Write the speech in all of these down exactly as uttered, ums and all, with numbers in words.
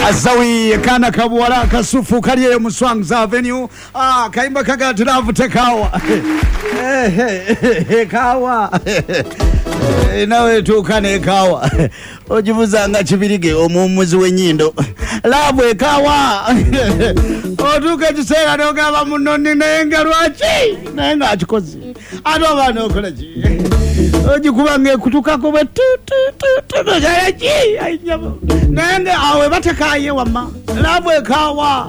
Azawi kana kabuwala kasufu kaliye Muswangs Avenue. Ah, kaimba kagati love tekawa. Kawa. Nawe tukane kawa. Ojibuza nga kibirige omumuzi wenyindo. Love kawa. Otuka kisera nogaba munoni nenga lwachi. Nenga achikozi. Ado bano kolaji. Ojikubange kutukako bwe tu tu tu tu jaji ayabo. Nenge awe batakaye wama. Love kawa.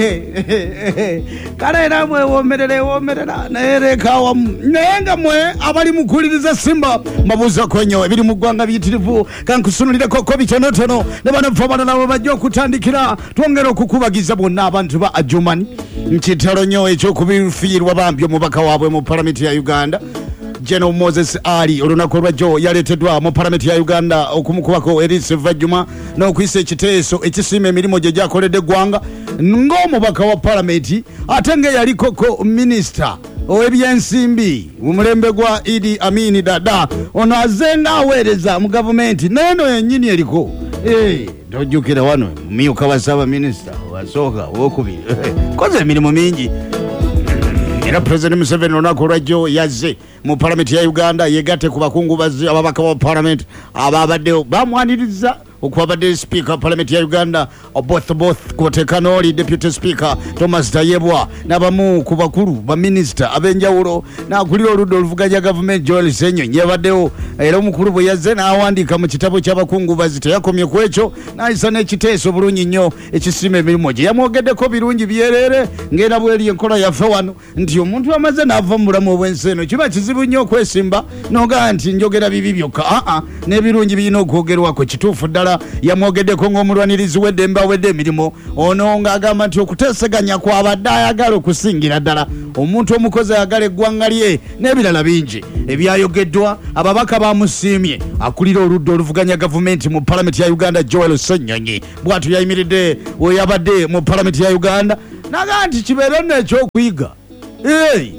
Kale namwe womerere womerera nere kawa. Nenga mwe abali mukuliriza Simba mabuza konyo ebiri mugwanga bitirivu kankusunulira koko bitonotono ne bano fabana nabo bajjo kutandikira twongera okukubagiza bonna abantu ba Ajumani nkitalo nyo ekyo kubifirwa bambyo mubaka wabwe mu parliament ya Uganda. General Moses Ali olunako lwajjo yaleteddwa mu parliament ya Uganda okumukubako Elise Vajuma n'okwisa ekiteeso ekisima emirimu gye gyakoledde eggwanga ng'omubaka wa parliament ate nga yali koko minister ow'ebyensimbi umulembe gwa Idi Amin Dada ono azenga aweereza mu gavumenti neno yennyini eriko eh tojjukira wano mumyuka wa saba minister wasooka wokubiri koze emirimu mingi. Era President Museveni onako lwajjo yazze mu parliament ya Uganda yegatte ku bakungubazi ababaka wa parliament ababaddewo bamwaniriza okwabadde speaker parliament ya Uganda both both Kotekanoli deputy speaker Thomas Tayebwa nabamu ku bakulu ba minister abenjawulo nakulira oludda oluvuganya government Joel Senyo nyebaddewo era omukulu bwe yazze n'awandika mu kitabo ky'abakungubazi teyakomye ku ekyo n'ayisa n'ekiteeso bulungi nnyo ekisima emirimu gye yamwogeddeko birungi byerere ng'era bweri enkola yaffe wano nti omuntu amaze n'ava mu bulamu obw'ensi eno kiba kizibu nnyo okwesimba n'ogaa nti njogera bibi byokka aa n'ebirungi birina okwogerwako kituufu ddala yamwogeddeko ng'omulwanirizi w'eddembe awedde emirimu ono ng'agamba nti okuteeseganya kwabadde ayagala okusingira ddala omuntu omukozi ayagala eggwanga lye n'ebirala bingi ebyayogeddwa ababaka bamusiimye akulira oludda oluvuganya gavumenti mu parliament ya Uganda Joel Ssenyonyi bw'atyo yayimiridde we yabadde mu parliament ya Uganda naga nti kibeere nno ekyokuyiga eri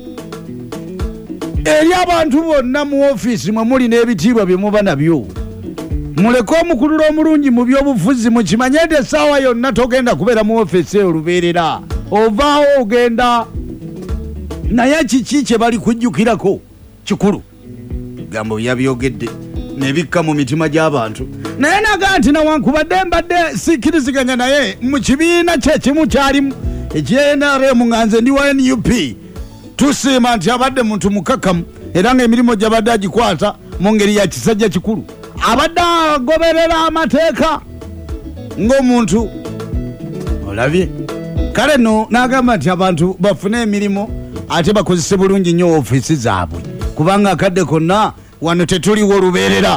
abantu bonna mu ofiisi mwe muli n'ebitiibwa bye muba nabyo muleko omukulula omulungi mu byobufuzi mukimanye nti essaawa yonna togenda kubeera mu ofiisi eyo lubeerera ovaawo ogenda naye kiki kye bali kujjukirako kikulu bigambo byabyogedde nebikka mu mitima gy'abantu naye naga nti nawankubadde mbadde sikkiriziganya naye mu kibiina kye kimu kyalimu ekye N R M nga nze ndi wa N U P tusiima nti abadde muntu mukakamu era ng'emirimu gy'abadde agikwata mu ngeri ya kisajja kikulu abadde agoberera amateeka ng'omuntu olabye kale no n'agamba nti abantu bafune emirimu ate bakozese bulungi nnyo ofiisi zaabwe kubanga akadde konna wano tetuliwo lubeerera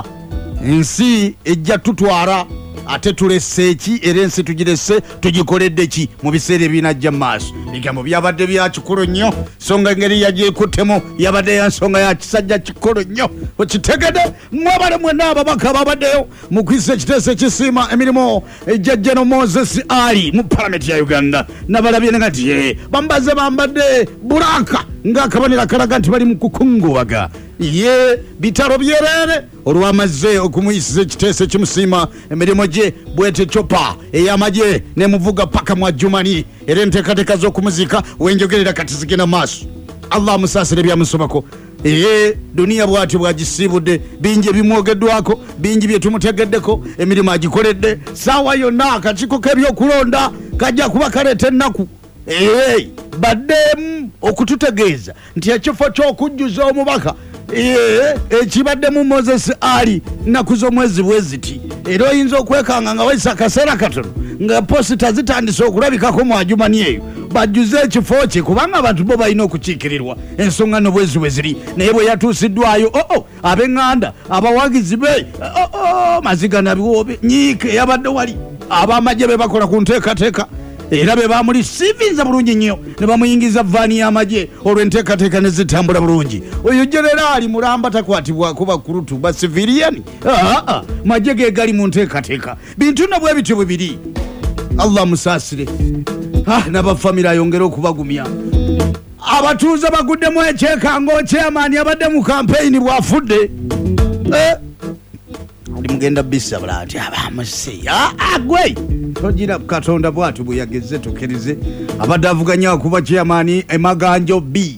ensi ejja tutwala ate tulese eki era ensi tugirese tugikoledde ki mu biseera ebinajja mu maaso bigambo byabadde bya kikulu nnyo nsonga engeri yagyekuttemu yabadde ya nsonga ya kisajja kikulu nnyo okitegede mwabale mwenna ababaka babaddeyo mu kwisa ekiteeso ekisiima emirimu egya General Moses Ali mu parliament ya Uganda nabalabye nga nti bambaze bambadde bulaka ng'akabanira kalaga nti bali mu kukungubaga ye bitaro byerere olwamaze okumuyisiza ekiteeso ekimusiima emirimu gye bwete chopa ey'amagye nemuvuga paka mu Ajumani era enteekateeka z'okumuzika wenjogerera kati zigenda maaso Allah musaasire byamusobako ee duniya bw'atyo bwagisiibudde bingi ebimwogeddwako bingi bye tumutegeddeko emirimu agikoledde saawa yonna akakiiko k'ebyokulonda kajja kuba kaleeta ennaku ee baddemu okututegeeza nti ekifo ky'okujjuza omubaka ee ekibaddemu Moses Ali nnaku z'omwezi bwe ziti era oyinza okwekanga nga wayisa akaseera katono nga posita zitandise okulabikako mu Ajumani eyo bajjuze ekifo kye kubanga abantu bo balina okukiikirirwa ensonga no bwezi bwe ziri naye bwe yatuusiddwayo oo ab'eŋŋanda abawagizi be oo maziga nabiwobe nyiike yabadde wali ab'amagye be bakola ku nteekateeka era be bamuli sivinza bulungi nnyo ne bamuyingiza vaani y'amagye olw'enteekateeka ne zitambula bulungi oyo Jenerali Mulamba takwatibwa kuba kurutu ba civilian aa magye ge gali mu nteekateeka bintu na bwe bityo bwe biri Allah musaasire ah n'abafamira ayongera okubagumya abatuuze baguddemu ekyekango chairman abadde mu campaign bwafudde eh mugenda bisa bulati abamuse agwe togira Katonda bwatu buyageze tukirize abadavuganya kuba chairman Emaganjo B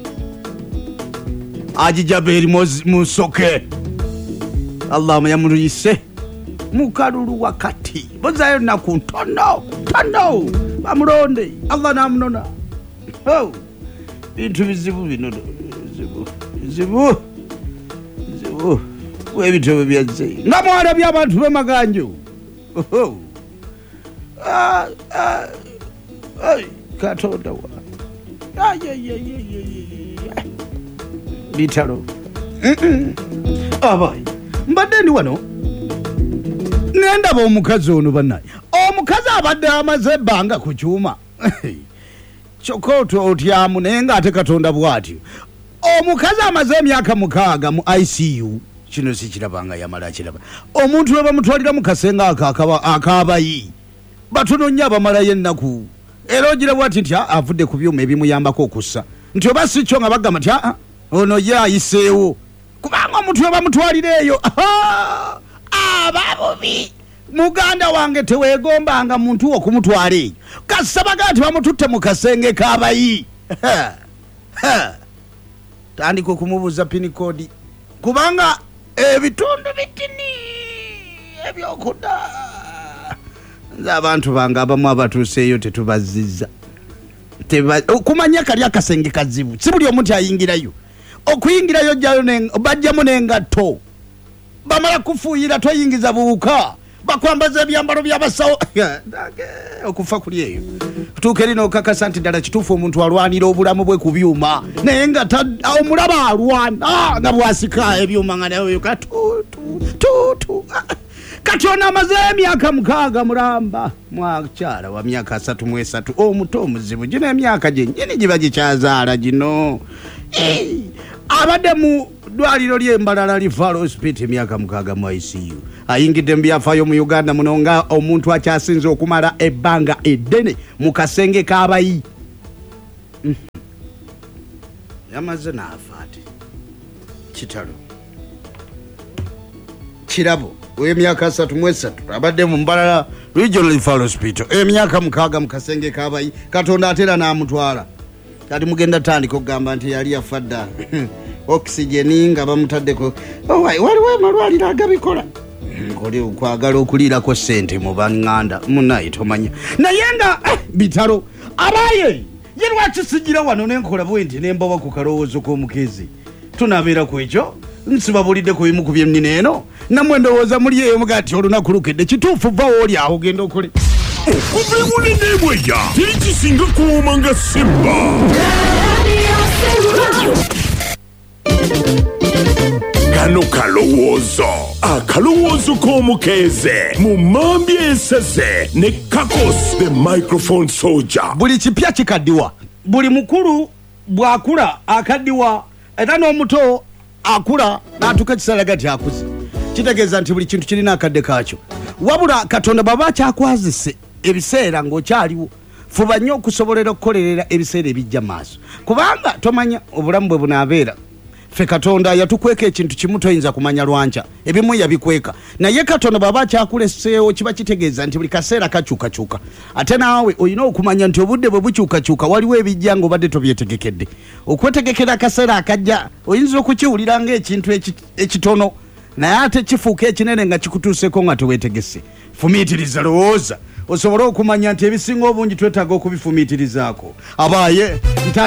ajijaberi musoke Allah yamuruyise mukalulu wakati bozayo nakuntono tono bamuronde Allah namunona oh bintu bizibu bino zibu zibu zibu webito byaze ngamwara byabantu b'Emaganjo oh ah ah ay Katonda wa ay ay ay bitaro abai mbadde ndi wano nenda bo omukazi ono bannaye omukazi abadde amaze ebbanga ku kyuma chokoto otyamu naye ng'ate Katonda bw'atyo omukazi amaze emyaka mukaaga mu I C U kino sikirabanga yamala kiraba omuntu we bamutwalira mu kasenga akakaba akabayi batono nnyo abamalayo ennaku era ogira bw'ati nti avudde ku byuma ebimuyambako okussa nti oba si kyo nga bagamba nti aa ono ye ayiseewo kubanga omuntu we bamutwalira eyo ababubi muganda wange teweegombanga muntu okumutwala eyo kasabaga nti bamututte mu kasenge kabayi tandika okumubuuza pini kodi kubanga ebitundu bitini ebyokuda nze abantu bange abamu abatuuseeyo tetubazizza okumanya kali akasenge kazibu si buli omuntu ayingirayo okuyingirayo bajjamu n'engatto bamala kufuuyira toyingiza buwuka bakwambaza ebyambalo by'abasawo okufa kuli eyo tuuka eri n'okakasa nti ddala kituufu omuntu alwanira obulamu bwe ku byuma naye nga omulaba alwana nga bwasika ebyuma nga nayo katutu kati ono amaze emyaka mukaaga mulamba mwakyala wa myaka asatu mu esatu omuto omuzibu gino emyaka gyennyini giba gikyazaala gino abadde mu ddwaliro ly'Embalala Referral Hospital emyaka mukaaga mu I C U ayingidde mu byafaayo mu Uganda muno nga omuntu akyasinze okumala ebbanga eddene mu kasenge k'abayi yamaze n'afa ati kitalo kirabo w'emyaka asatu mu esatu abadde mu Mbalala Regional Referral Hospital emyaka mukaaga mu kasenge k'abayi Katonda atera n'amutwala kati mugenda tandika okugamba nti yali yafadda oxygen nga bamutaddeko waliwo amalwaliro agabikola nkole okwagala okuliirako ssente mu baŋŋanda munaye tomanya naye nga bitalo abaye ye lwaki sigira wano nenkola bwe nti nembawa ku kalowoozo k'omukezi tunabeera ku ekyo nsibabulidde ku bimu ku byennina eno namwe ndowooza muli eyo muga ti olunaku lukedde kituufu vawo oli awo ogenda okole okuva munenebweya tirikisinga kuwooma nga Simba kano kalowoozo akalowoozo k'omukeeze mu mambi eseze ne Kakos the microphone soldier buli kipya kikaddiwa buli mukulu bw'akula akaddiwa era n'omuto akula n'atuuka ekiseera gati akuze kitegeeza nti buli kintu kirina akadde kaakyo wabula Katonda baba akyakwazise ebiseera ng'okyaliwo fuba nnyo okusobolera okukolerera ebiseera ebijja maaso kubanga tomanya obulamu bwe bunaabeera ffe Katonda yatukweka ekintu kimu toyinza kumanya lwanca ebimu yabikweka naye Katonda baba akyakuleseewo kiba kitegeeza nti buli kaseera kakyukakyuka ate naawe olina okumanya nti obudde bwe bukyukakyuka waliwo ebijja ng'obadde tobyetegekkedde okwetegekera akaseera akajja oyinza okukiwulira ng'ekintu ekitono naye ate kifuuka ekinene nga kikutuuseko nga teweetegese fumiitiriza lowooza osobole okumanya nti ebisinga obungi twetaaga okubifumiitirizaako abaaye